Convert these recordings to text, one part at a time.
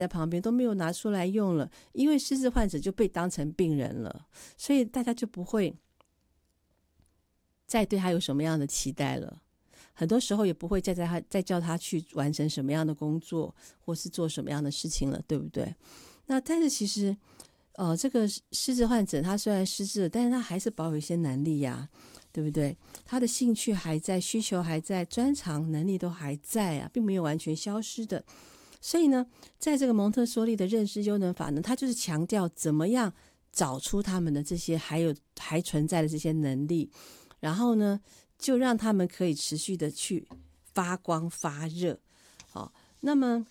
在旁边都没有拿出来用了，因为失智患者就被当成病人了，所以大家就不会再对他有什么样的期待了。很多时候也不会再叫他去完成什么样的工作，或是做什么样的事情了，对不对？那但是其实这个失智患者他虽然失智了，但是他还是保有一些能力呀，对不对？他的兴趣还在，需求还在，专长能力都还在啊，并没有完全消失的。所以呢，在这个蒙特梭利的认知优能法呢，他就是强调怎么样找出他们的这些还存在的这些能力，然后呢就让他们可以持续的去发光发热。那么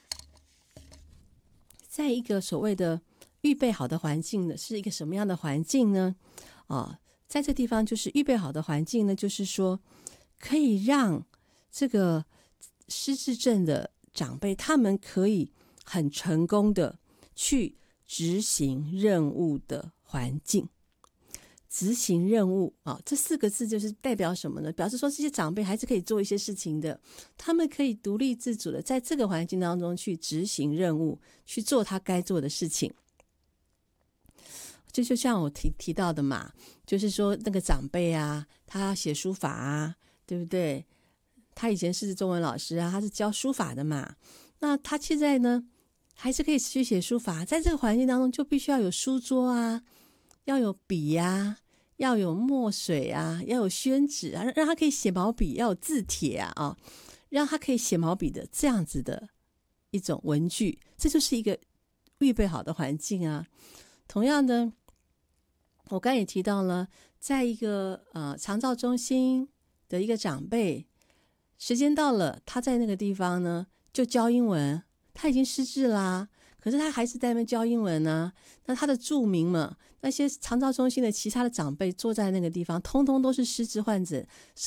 在一个所谓的预备好的环境呢，是一个什么样的环境呢？在这地方就是预备好的环境呢，就是说可以让这个失智症的长辈他们可以很成功的去执行任务的环境。执行任务这4个字就是代表什么呢？表示说这些长辈还是可以做一些事情的，他们可以独立自主的在这个环境当中去执行任务，去做他该做的事情。就像我提到的嘛，就是说那个长辈啊，他写书法啊，对不对？他以前是中文老师啊，他是教书法的嘛，那他现在呢还是可以持续写书法，在这个环境当中就必须要有书桌啊，要有笔啊，要有墨水啊，要有宣纸啊，让他可以写毛笔，要有字帖啊，让他可以写毛笔的这样子的一种文具，这就是一个预备好的环境啊。同样的，我刚才也提到了，在一个长照中心的一个长辈，时间到了，他在那个地方呢就教英文，他已经失智啦，可是他还是在那边教英文啊。那他的住民们，那些长照中心的其他的长辈坐在那个地方，通通都是失智患者，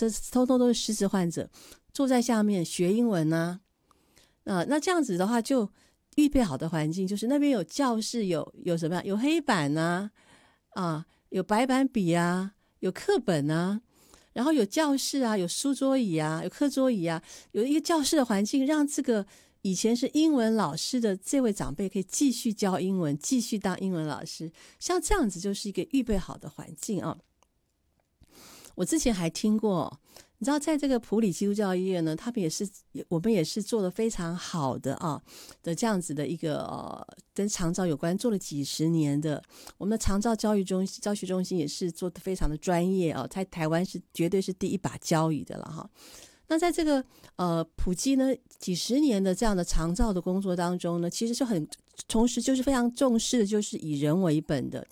坐在下面学英文啊。那这样子的话，就预备好的环境就是那边有教室，有什么样？有黑板啊，有白板笔啊，有课本啊，然后有教室啊，有书桌椅啊，有课桌椅啊，有一个教室的环境，让这个以前是英文老师的这位长辈可以继续教英文，继续当英文老师。像这样子就是一个预备好的环境啊。我之前还听过，你知道在这个普里基督教医院呢，我们也是做得非常好的的这样子的一个跟长照有关，做了几10年的。我们的长照教学中心也是做得非常的专业在台湾是绝对是第一把交椅的了哈。那在这个普及呢几10年的这样的长照的工作当中呢，其实是同时就是非常重视的就是以人为本的。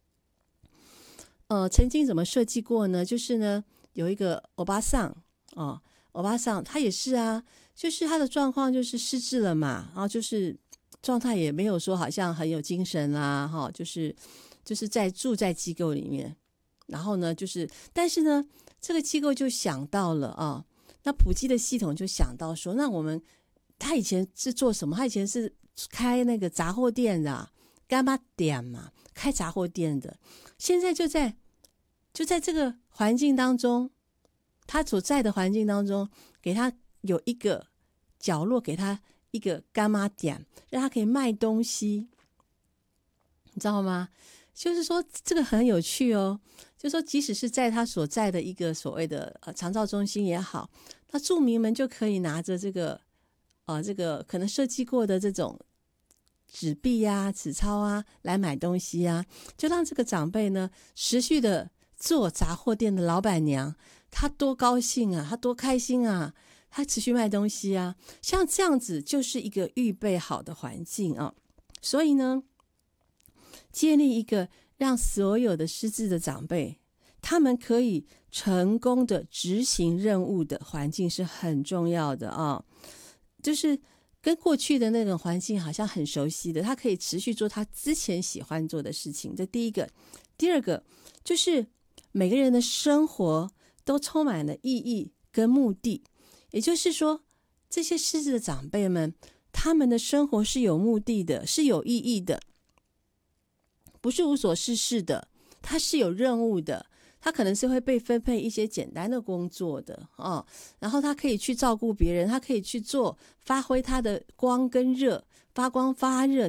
曾经怎么设计过呢？就是呢有一个欧巴桑他也是啊，就是他的状况就是失智了嘛，然后就是状态也没有说好像很有精神啦就是住在机构里面，然后呢但是呢这个机构就想到了那普及的系统就想到说，那他以前是做什么？他以前是开那个杂货店的干妈店嘛，开杂货店的，现在就在这个环境当中，他所在的环境当中，给他有一个角落，给他一个干妈店，让他可以卖东西，你知道吗？就是说这个很有趣就是说即使是在他所在的一个所谓的长照中心也好，那住民们就可以拿着这个可能设计过的这种纸币啊、纸钞啊来买东西啊，就让这个长辈呢持续的做杂货店的老板娘，她多高兴啊，她多开心啊，她持续卖东西啊。像这样子就是一个预备好的环境所以呢建立一个让所有的失智的长辈他们可以成功的执行任务的环境是很重要的就是跟过去的那种环境好像很熟悉的，他可以持续做他之前喜欢做的事情，这第一个。第二个就是每个人的生活都充满了意义跟目的，也就是说这些失智的长辈们他们的生活是有目的的，是有意义的，不是无所事事的，他是有任务的，他可能是会被分配一些简单的工作的然后他可以去照顾别人，他可以去发挥他的光跟热，发光发热